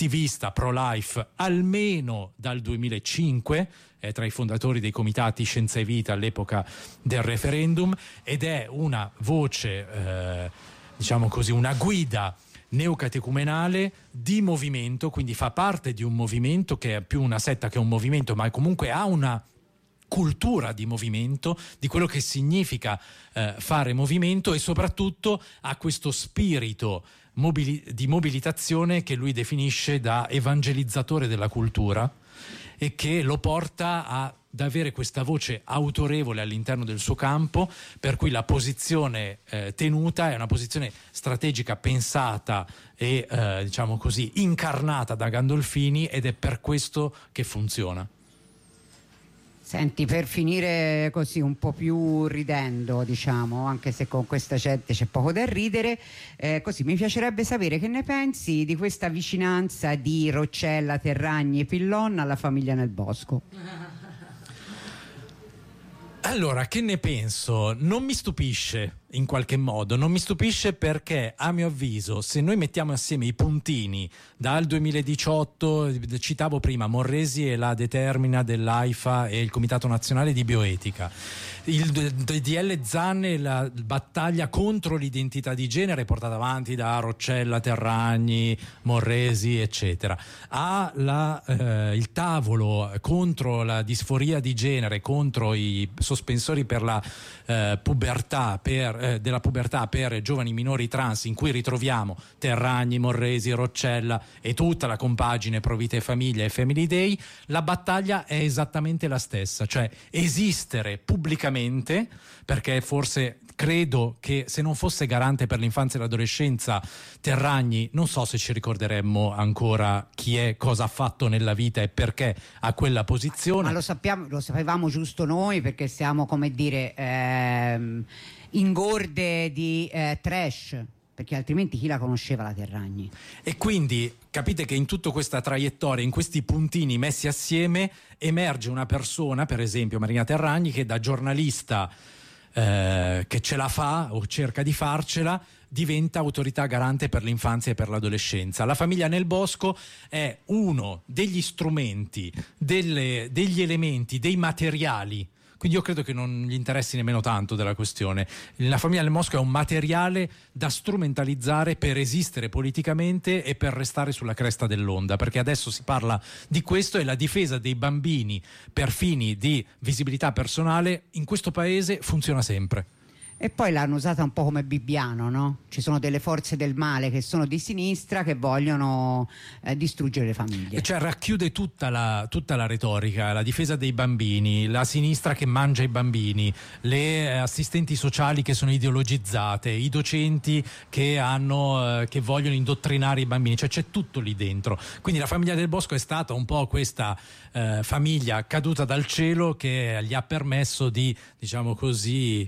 attivista pro-life almeno dal 2005, è tra i fondatori dei comitati Scienza e Vita all'epoca del referendum, ed è una voce, diciamo così, una guida neocatecumenale di movimento, quindi fa parte di un movimento che è più una setta che un movimento, ma comunque ha una cultura di movimento, di quello che significa fare movimento, e soprattutto ha questo spirito di mobilitazione che lui definisce da evangelizzatore della cultura, e che lo porta ad avere questa voce autorevole all'interno del suo campo, per cui la posizione tenuta è una posizione strategica pensata e diciamo così incarnata da Gandolfini, ed è per questo che funziona. Senti, per finire così un po' più ridendo, diciamo, anche se con questa gente c'è poco da ridere, così mi piacerebbe sapere che ne pensi di questa vicinanza di Roccella, Terragni e Pillon alla famiglia Nel Bosco. Allora, che ne penso? Non mi stupisce, in qualche modo, non mi stupisce, perché a mio avviso, se noi mettiamo assieme i puntini dal 2018, citavo prima Morresi e la determina dell'AIFA e il Comitato Nazionale di Bioetica, il DDL Zan e la battaglia contro l'identità di genere portata avanti da Roccella, Terragni, Morresi eccetera, il tavolo contro la disforia di genere, contro i sospensori per la pubertà, della pubertà per giovani minori trans, in cui ritroviamo Terragni, Morresi, Roccella e tutta la compagine Pro Vita e Famiglia e Family Day. La battaglia è esattamente la stessa, cioè esistere pubblicamente, perché forse credo che se non fosse garante per l'infanzia e l'adolescenza Terragni, non so se ci ricorderemmo ancora chi è, cosa ha fatto nella vita e perché ha quella posizione. Ma lo sapevamo giusto noi, perché siamo, come dire, ingorde di trash, perché altrimenti chi la conosceva la Terragni? E quindi capite che in tutta questa traiettoria, in questi puntini messi assieme, emerge una persona, per esempio Marina Terragni, che da giornalista che ce la fa o cerca di farcela, diventa autorità garante per l'infanzia e per l'adolescenza. La famiglia Nel Bosco è uno degli strumenti, degli elementi, dei materiali. Quindi io credo che non gli interessi nemmeno tanto della questione. La famiglia Nel Bosco è un materiale da strumentalizzare per esistere politicamente e per restare sulla cresta dell'onda, perché adesso si parla di questo, e la difesa dei bambini per fini di visibilità personale in questo paese funziona sempre. E poi l'hanno usata un po' come Bibbiano, no? Ci sono delle forze del male che sono di sinistra che vogliono distruggere le famiglie. Cioè racchiude tutta la retorica, la difesa dei bambini, la sinistra che mangia i bambini, le assistenti sociali che sono ideologizzate, i docenti che vogliono indottrinare i bambini, cioè c'è tutto lì dentro. Quindi la famiglia Del Bosco è stata un po' questa famiglia caduta dal cielo che gli ha permesso di, diciamo così,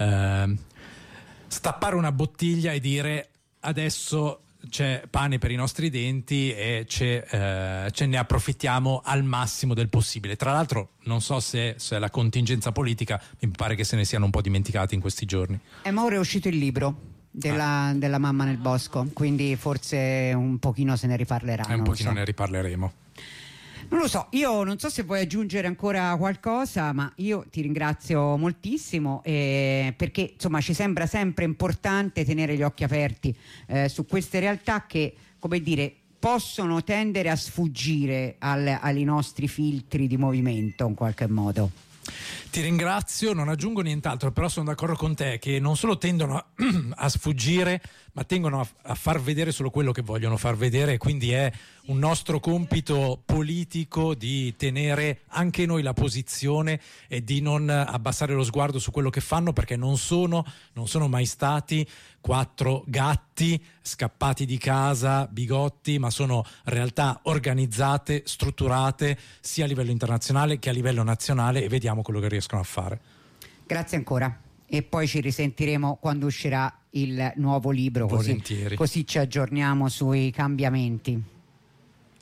stappare una bottiglia e dire: adesso c'è pane per i nostri denti e ce ne approfittiamo al massimo del possibile. Tra l'altro non so se la contingenza politica, mi pare che se ne siano un po' dimenticati in questi giorni. Ma ora è uscito il libro della mamma Nel Bosco, quindi forse un pochino se ne riparlerà. Un pochino ne riparleremo. Non lo so, io non so se vuoi aggiungere ancora qualcosa, ma io ti ringrazio moltissimo, perché insomma ci sembra sempre importante tenere gli occhi aperti su queste realtà che, come dire, possono tendere a sfuggire ai nostri filtri di movimento in qualche modo. Ti ringrazio, non aggiungo nient'altro, però sono d'accordo con te che non solo tendono a sfuggire, ma tendono a far vedere solo quello che vogliono far vedere, e quindi è un nostro compito politico di tenere anche noi la posizione e di non abbassare lo sguardo su quello che fanno, perché non sono mai stati 4 gatti scappati di casa, bigotti, ma sono realtà organizzate, strutturate sia a livello internazionale che a livello nazionale, e vediamo quello che riescono a fare. Grazie ancora, e poi ci risentiremo quando uscirà il nuovo libro, così ci aggiorniamo sui cambiamenti.